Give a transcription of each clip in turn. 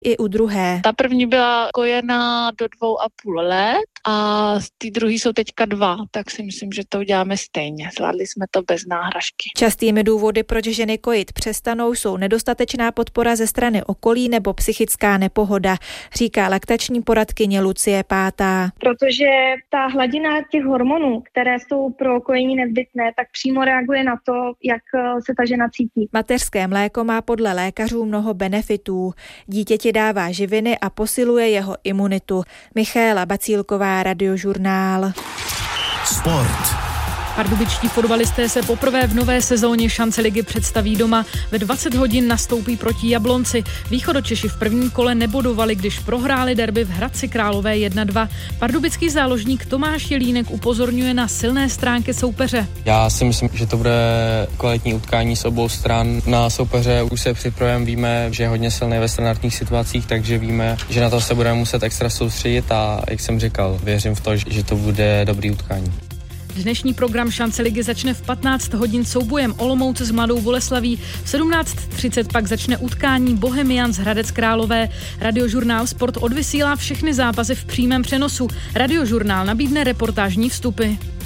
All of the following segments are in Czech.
i u druhé. Ta první byla kojena do 2,5 let a ty druhý jsou teďka 2, tak si myslím, že to uděláme stejně. Zvládli jsme to bez náhražky. Častými důvody, proč ženy kojit přestanou, jsou nedostatečná podpora ze strany okolí nebo psychická nepohoda, říká laktační poradkyně Lucie Pátá. Protože ta hladina těch hormonů, které jsou pro kojení nezbytné, tak přímo reaguje na to, jak se ta žena cítí. Mateřské mléko má podle lékařů mnoho benefitů. Dítěti dává živiny a posiluje jeho imunitu. Michaela Bacílková, Radiožurnál. Sport. Pardubičtí fotbalisté se poprvé v nové sezóně šance ligy představí doma. Ve 20 hodin nastoupí proti Jablonci. Východočeši v prvním kole nebodovali, když prohráli derby v Hradci Králové 1-2. Pardubický záložník Tomáš Jelínek upozorňuje na silné stránky soupeře. Já si myslím, že to bude kvalitní utkání z obou stran. Na soupeře už se připravujeme, víme, že je hodně silný ve standardních situacích, takže víme, že na to se budeme muset extra soustředit a jak jsem říkal, věřím v to, že to bude dobrý utkání. Dnešní program šance ligy začne v 15 hodin soubojem Olomouc s Mladou Boleslaví. V 17:30 pak začne utkání Bohemians Hradec Králové. Radiožurnál Sport odvysílá všechny zápasy v přímém přenosu. Radiožurnál nabídne reportážní vstupy.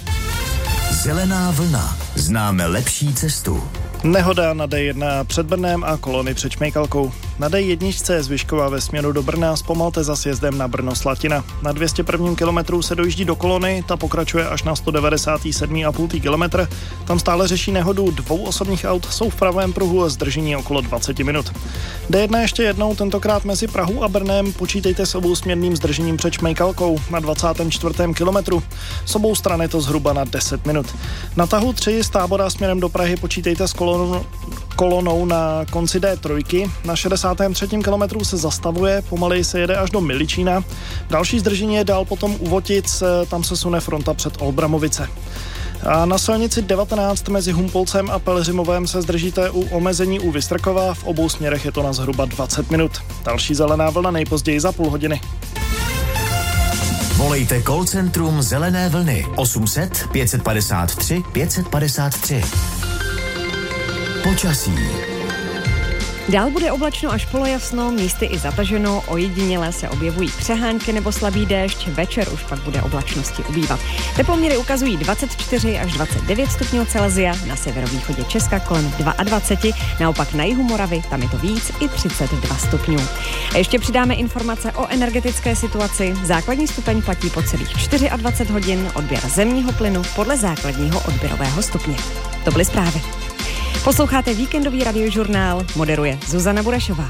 Zelená vlna. Známe lepší cestu. Nehoda na D1 před Brnem a kolony před Šmejkalkou. Na D1 je Zvyšková ve směru do Brna, zpomalte za sjezdem na Brno-Slatina. Na 201. kilometru se dojíždí do kolony, ta pokračuje až na 197,5 kilometr. Tam stále řeší nehodu 2 osobních aut, jsou v pravém pruhu a zdržení okolo 20 minut. D1 ještě jednou, tentokrát mezi Prahou a Brnem, počítejte s obousměrným zdržením před Šmejkalkou na 24. kilometru. S obou stran je to zhruba na 10 minut. Na tahu 3 z Tábora směrem do Prahy počítejte s kolonou na konci D3. Na 63. kilometru se zastavuje, pomaleji se jede až do Miličína. Další zdržení je dál potom u Votic, tam se sune fronta před Olbramovice. A na silnici 19 mezi Humpolcem a Pelhřimovem se zdržíte u omezení u Vystrkova, v obou směrech je to na zhruba 20 minut. Další zelená vlna nejpozději za půl hodiny. Volejte call centrum Zelené vlny 800 553 553. Počasí. Dál bude oblačno až polojasno, místy i zataženo, ojediněle se objevují přehánky nebo slabý déšť, večer už pak bude oblačnosti ubývat. Teploměry ukazují 24 až 29 stupňů Celsia, na severovýchodě Česka kolem 22, naopak na jihu Moravy, tam je to víc, i 32 stupňů. A ještě přidáme informace o energetické situaci. Základní stupeň platí po celých 24 hodin, odběr zemního plynu podle základního odběrového stupně. To byly zprávy. Posloucháte víkendový radiožurnál, moderuje Zuzana Burešová.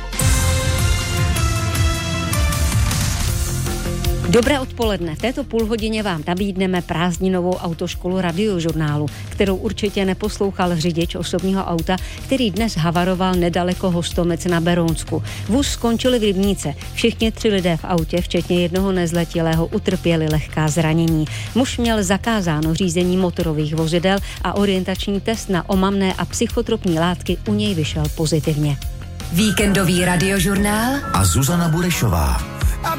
Dobré odpoledne. V této půlhodině vám nabídneme prázdninovou autoškolu Radiožurnálu, kterou určitě neposlouchal řidič osobního auta, který dnes havaroval nedaleko Hostomec na Berounsku. Vůz skončil v rybníce. Všichni 3 lidé v autě, včetně jednoho nezletilého, utrpěli lehká zranění. Muž měl zakázáno řízení motorových vozidel a orientační test na omamné a psychotropní látky u něj vyšel pozitivně. Víkendový radiožurnál a Zuzana Burešová.